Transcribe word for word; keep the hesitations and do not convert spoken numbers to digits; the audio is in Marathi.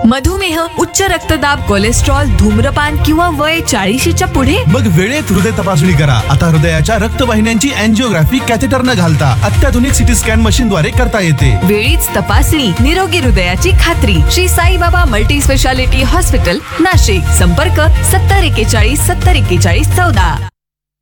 मधुमेह, उच्च रक्तदाब, कोलेस्ट्रॉल, धूम्रपान किंवा वय चाळीशीच्या पुढे? मग वेळेत हृदय तपासणी करा. आता हृदयाच्या रक्तवाहिन्यांची अँजिओग्राफी कॅथेटर न घालता अत्याधुनिक सिटी स्कॅन मशीन द्वारे करता येते. वेळीच तपासणी, निरोगी हृदयाची खात्री. Shri Saibaba multi speciality hospital, Nashik. संपर्क सत्तर एकेचाळीस सत्तर एकेचाळीस चौदा.